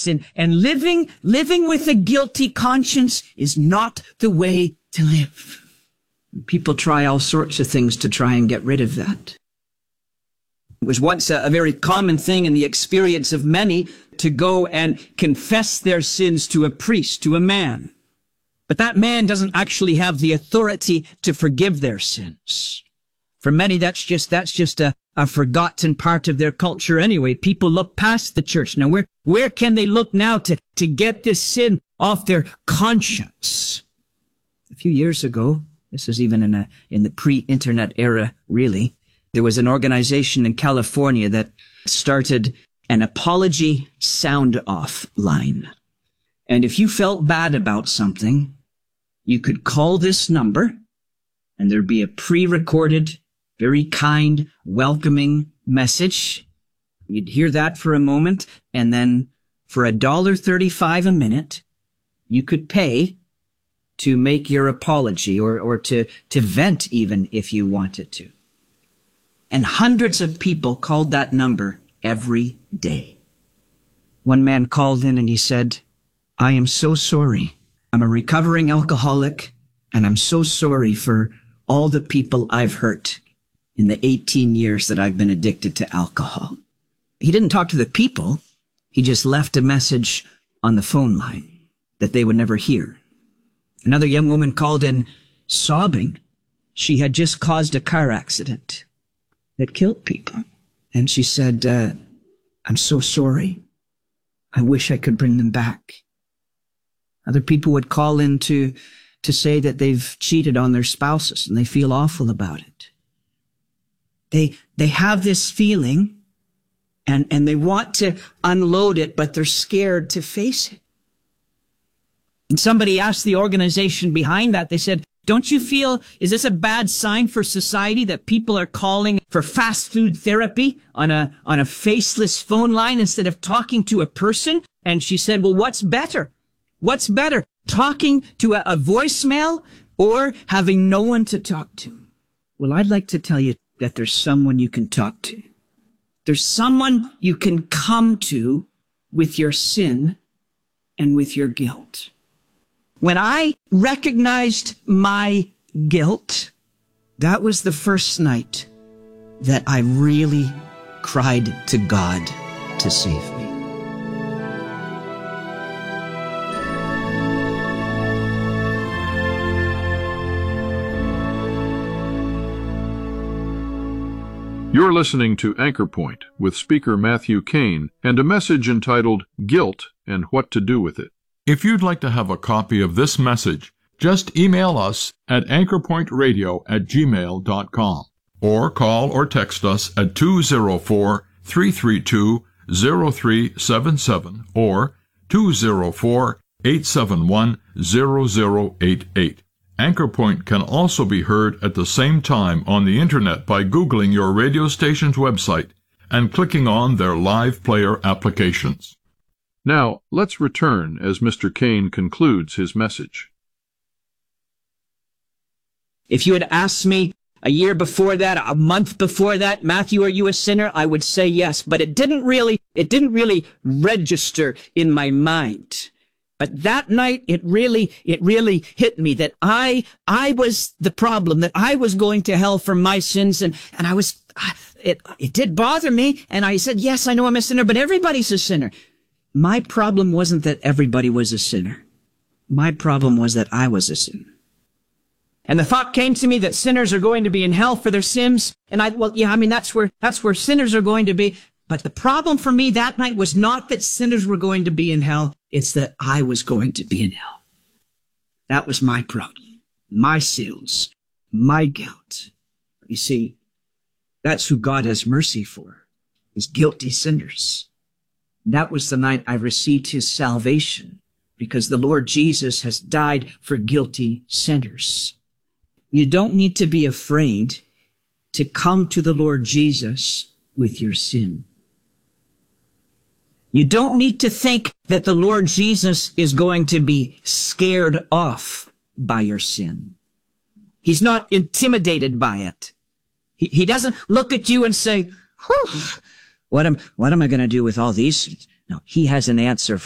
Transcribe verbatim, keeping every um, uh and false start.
sin. And living, living with a guilty conscience is not the way to live. People try all sorts of things to try and get rid of that. It was once a, a very common thing in the experience of many to go and confess their sins to a priest, to a man. But that man doesn't actually have the authority to forgive their sins. For many, that's just, that's just a, a forgotten part of their culture anyway. People look past the church. Now, where, where can they look now to, to get this sin off their conscience? A few years ago, this is even in a, in the pre-internet era, really, there was an organization in California that started an apology sound-off line. And if you felt bad about something, you could call this number, and there'd be a pre-recorded, very kind, welcoming message. You'd hear that for a moment, and then for a dollar thirty-five a minute, you could pay to make your apology, or, or to, to vent even if you wanted to. And hundreds of people called that number every day. One man called in and he said, "I am so sorry. I'm a recovering alcoholic, and I'm so sorry for all the people I've hurt in the eighteen years that I've been addicted to alcohol." He didn't talk to the people. He just left a message on the phone line that they would never hear. Another young woman called in sobbing. She had just caused a car accident that killed people. And she said, uh, "I'm so sorry. I wish I could bring them back." Other people would call in to, to say that they've cheated on their spouses and they feel awful about it. They, they have this feeling and, and they want to unload it, but they're scared to face it. And somebody asked the organization behind that, they said, "Don't you feel, is this a bad sign for society that people are calling for fast food therapy on a, on a faceless phone line instead of talking to a person?" And she said, "Well, what's better? What's better, talking to a, a voicemail or having no one to talk to?" Well, I'd like to tell you that there's someone you can talk to. There's someone you can come to with your sin and with your guilt. When I recognized my guilt, that was the first night that I really cried to God to save me. You're listening to Anchor Point with speaker Matthew Kane and a message entitled Guilt and What to Do with It. If you'd like to have a copy of this message, just email us at anchor point radio at gmail dot com or call or text us at two oh four, three three two, oh three seven seven or two oh four, eight seven one, oh oh eight eight. Anchor Point can also be heard at the same time on the Internet by Googling your radio station's website and clicking on their live player applications. Now, let's return as Mister Kane concludes his message. If you had asked me a year before that, a month before that, "Matthew, are you a sinner?" I would say yes, but it didn't really, it didn't really register in my mind. But that night, it really, it really hit me that I, I was the problem, that I was going to hell for my sins. And, and I was, it, it did bother me. And I said, yes, I know I'm a sinner, but everybody's a sinner. My problem wasn't that everybody was a sinner. My problem was that I was a sinner. And the thought came to me that sinners are going to be in hell for their sins. And I, well, yeah, I mean, that's where, that's where sinners are going to be. But the problem for me that night was not that sinners were going to be in hell. It's that I was going to be in hell. That was my problem. My sins. My guilt. You see, that's who God has mercy for. Is guilty sinners. That was the night I received his salvation, because the Lord Jesus has died for guilty sinners. You don't need to be afraid to come to the Lord Jesus with your sin. You don't need to think that the Lord Jesus is going to be scared off by your sin. He's not intimidated by it. He, he doesn't look at you and say, whew, what am, what am I going to do with all these? No, he has an answer